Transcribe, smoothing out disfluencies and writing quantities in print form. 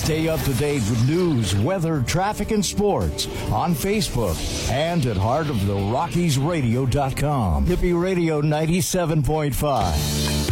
Stay up to date with news, weather, traffic, and sports on Facebook and at heartoftheRockiesradio.com. Hippie Radio 97.5.